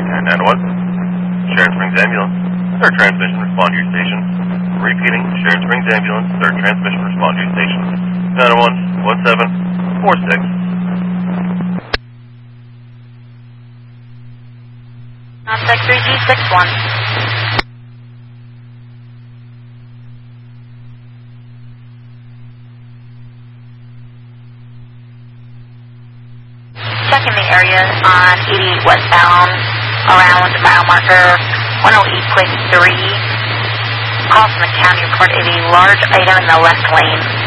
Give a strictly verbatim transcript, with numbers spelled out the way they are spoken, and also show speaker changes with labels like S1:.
S1: and nine one. Sharon Springs Ambulance, third transmission, respond to your station. Repeating, Sharon Springs Ambulance, third transmission, respond to your station. nine one, one seven four six.
S2: Contact three G six one. Checking the area on eighty-eight westbound around mile marker one oh eight point three. Call from the county report of a large item in the left lane.